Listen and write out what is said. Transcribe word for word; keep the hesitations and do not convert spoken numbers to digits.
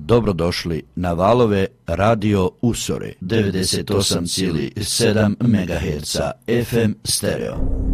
Dobrodošli na valove Radio Usore devedeset osam zarez sedam megaherca F M stereo.